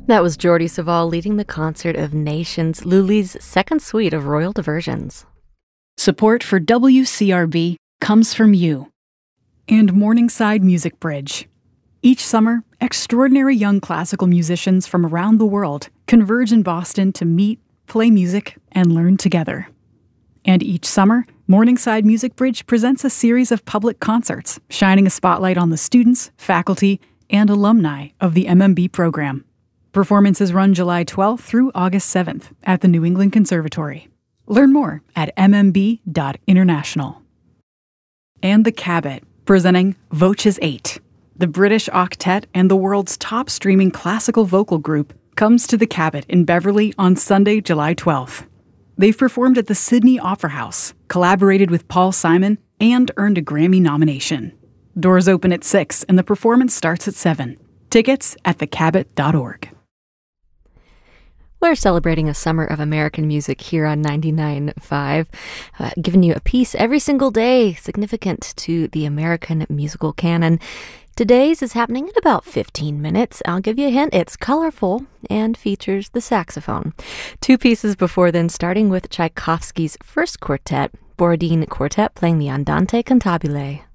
That was Jordi Savall leading the concert of Nations, Luli's second suite of Royal Diversions. Support for WCRB comes from you. And Morningside Music Bridge. Each summer, extraordinary young classical musicians from around the world converge in Boston to meet, play music, and learn together. And each summer, Morningside Music Bridge presents a series of public concerts, shining a spotlight on the students, faculty, and alumni of the MMB program. Performances run July 12th through August 7th at the New England Conservatory. Learn more at mmb.international. And the Cabot, presenting Voces 8. The British octet and the world's top streaming classical vocal group comes to the Cabot in Beverly on Sunday, July 12th. They've performed at the Sydney Opera House, collaborated with Paul Simon, and earned a Grammy nomination. Doors open at 6 and the performance starts at 7. Tickets at thecabot.org. We're celebrating a summer of American music here on 99.5, giving you a piece every single day significant to the American musical canon. Today's is happening in about 15 minutes. I'll give you a hint. It's colorful and features the saxophone. Two pieces before then, starting with Tchaikovsky's first quartet, Borodin Quartet playing the Andante Cantabile.